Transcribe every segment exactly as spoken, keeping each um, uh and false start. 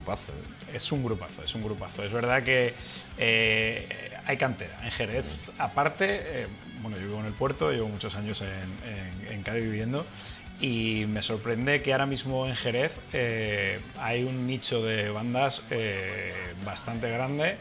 Grupazo, ¿eh? Es un grupazo, es un grupazo. Es verdad que eh, hay cantera en Jerez. Aparte, eh, bueno, yo vivo en el puerto, llevo muchos años en, en, en Cádiz viviendo y me sorprende que ahora mismo en Jerez eh, hay un nicho de bandas eh, bastante grande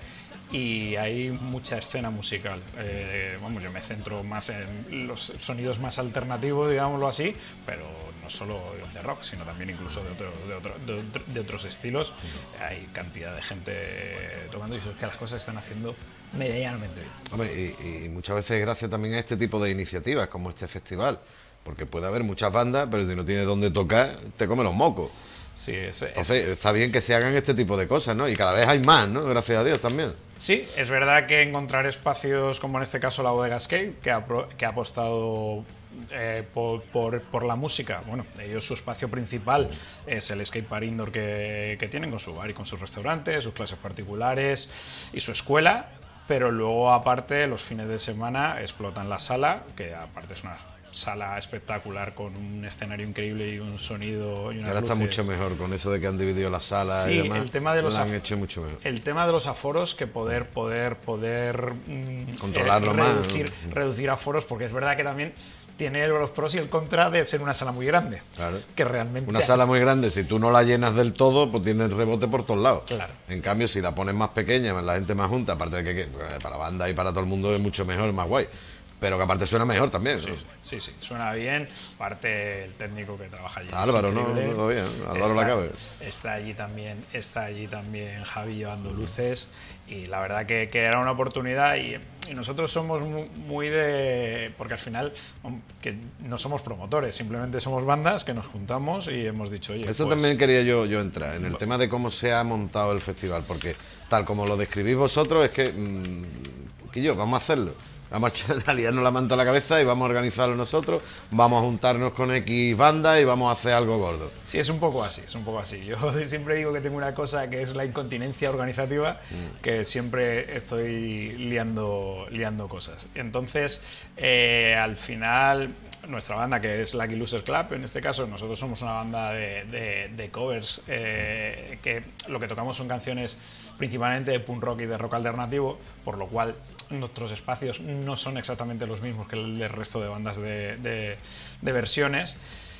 y hay mucha escena musical. Eh, vamos, yo me centro más en los sonidos más alternativos, digámoslo así, pero no solo de rock, sino también incluso de, otro, de, otro, de, otro, de otros estilos. Hay cantidad de gente tocando y eso es que las cosas se están haciendo medianamente bien. Hombre, y, y muchas veces gracias también a este tipo de iniciativas, como este festival, porque puede haber muchas bandas, pero si no tienes dónde tocar, te come los mocos. Sí, es, Entonces, es... está bien que se hagan este tipo de cosas, ¿no? Y cada vez hay más, ¿no? Gracias a Dios también. Sí, es verdad que encontrar espacios como en este caso la Bodega Skate, que ha, que ha apostado eh, por, por, por la música. Bueno, ellos su espacio principal es el skatepark indoor que, que tienen, con su bar y con sus restaurantes, sus clases particulares y su escuela, pero luego aparte los fines de semana explotan la sala, que aparte es una sala espectacular con un escenario increíble y un sonido y unas Ahora luces. está mucho mejor con eso de que han dividido la sala Sí, y demás. el tema de los lo han af- hecho mucho mejor. El tema de los aforos, que poder poder poder mmm, Controlarlo eh, más, reducir, ¿no? reducir aforos, porque es verdad que también tiene los pros y el contra de ser una sala muy grande. Claro. Que realmente Una sala muy grande, si tú no la llenas del todo, pues tienes rebote por todos lados. Claro. En cambio, si la pones más pequeña, la gente más junta, aparte de que, que para banda y para todo el mundo es mucho mejor, más guay. Pero que aparte suena mejor también, ¿no? Sí, sí, sí, suena bien. Aparte el técnico que trabaja allí. Álvaro, es ¿no? increíble. Todo bien. Álvaro está, Lacabe. está allí también, está allí también Javi llevando luces y la verdad que, que era una oportunidad y, y nosotros somos muy, muy de... porque al final que no somos promotores, simplemente somos bandas que nos juntamos y hemos dicho, oye, Eso pues, también quería yo, yo entrar, en el tema de cómo se ha montado el festival, porque tal como lo describís vosotros, es que, mmm, que yo, vamos a hacerlo. Vamos a liarnos la manta a la cabeza y vamos a organizarlo nosotros, vamos a juntarnos con X bandas y vamos a hacer algo gordo. Sí, es un poco así, es un poco así. Yo siempre digo que tengo una cosa que es la incontinencia organizativa, mm. que siempre estoy liando, liando cosas. Entonces, eh, al final, nuestra banda, que es Lucky Losers Club, en este caso, nosotros somos una banda de, de, de covers, eh, que lo que tocamos son canciones principalmente de punk rock y de rock alternativo, por lo cual nuestros espacios no son exactamente los mismos que el del resto de bandas de, de, de versiones.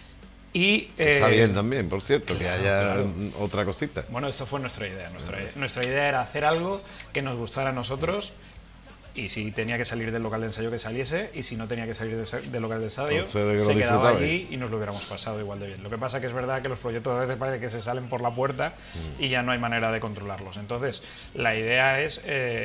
Y, Está eh, bien también, por cierto, claro, que haya claro. otra cosita. Bueno, esto fue nuestra idea. Nuestra, nuestra idea era hacer algo que nos gustara a nosotros y si tenía que salir del local de ensayo que saliese y si no tenía que salir de, del local de ensayo se quedaba allí y nos lo hubiéramos pasado igual de bien. Lo que pasa que es verdad que los proyectos a veces parece que se salen por la puerta mm. y ya no hay manera de controlarlos. Entonces, la idea es... Eh,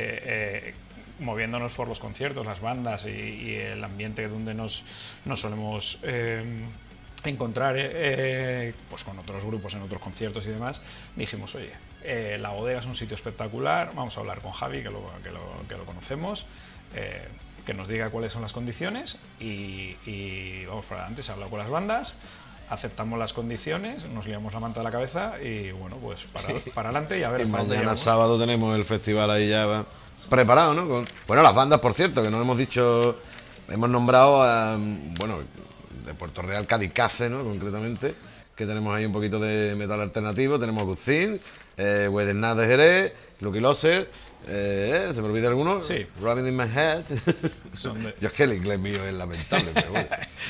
eh, moviéndonos por los conciertos, las bandas y, y el ambiente donde nos, nos solemos eh, encontrar eh, eh, pues con otros grupos en otros conciertos y demás, dijimos, oye, eh, la bodega es un sitio espectacular, vamos a hablar con Javi, que lo, que lo, que lo conocemos, eh, que nos diga cuáles son las condiciones y, y vamos para adelante. Se ha hablado con las bandas, aceptamos las condiciones, nos liamos la manta a la cabeza y bueno, pues para, para adelante y a ver. Y mañana sábado tenemos el festival ahí ya va preparado, ¿no? Con, bueno, las bandas, por cierto, que nos hemos dicho, hemos nombrado a, bueno, de Puerto Real, Cadicace, ¿no? Concretamente, que tenemos ahí un poquito de metal alternativo, tenemos Guzín, eh, Wedernaz de Jerez, Lucky Losers, eh, ¿se me olvida alguno? Sí. Rubbing in my head. Son de... Yo es que el inglés mío es lamentable, pero bueno.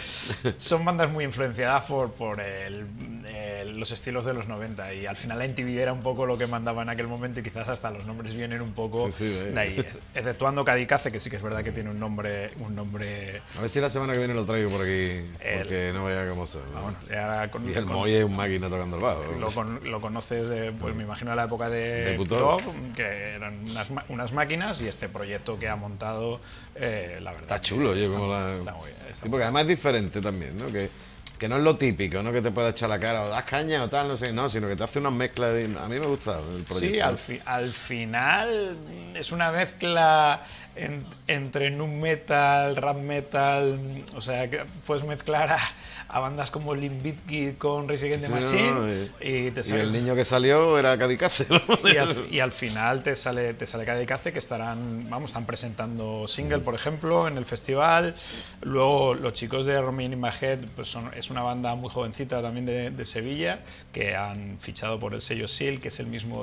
Son bandas muy influenciadas por, por el, el, los estilos de los noventa y al final la M T V era un poco lo que mandaba en aquel momento y quizás hasta los nombres vienen un poco sí, sí, de ahí, exceptuando Cadicace, que sí que es verdad que tiene un nombre un nombre a ver si la semana que viene lo traigo por aquí, porque el, no vaya como sea, ¿no? Ah, bueno, ahora con, y el Moy es un máquina tocando el bajo. Lo, con, lo conoces, de, pues me imagino de la época de, de Putov, que eran unas, unas máquinas y este proyecto que ha montado, eh, la verdad. Está chulo, oye, está, como la... está muy bien. Está sí, porque además es diferente también, ¿no? Que, que no es lo típico, ¿no? Que te pueda echar la cara o das caña o tal, no sé, no, sino que te hace unas mezclas. De... A mí me gusta el proyecto. Sí, al, fi al final es una mezcla en, entre nu metal, rap metal, o sea, que puedes mezclar a, a bandas como Limp Bizkit con Rage Against the sí, Machine no, y, y te sale... y el niño que salió era Cadicace. Y al, y al final te sale, te sale Cadicace, que estarán, vamos, están presentando single, por ejemplo, en el festival. Luego los chicos de Romain in My Head, pues son, es una banda muy jovencita también de, de Sevilla, que han fichado por el sello S E A L, que es el mismo